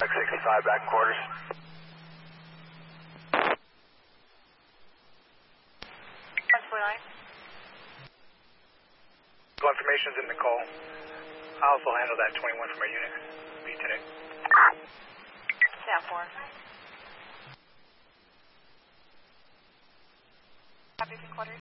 X65 back in quarters. Information's in the call. I'll also handle that 21 from our unit. Be today. Staff 4. Copy from quarters.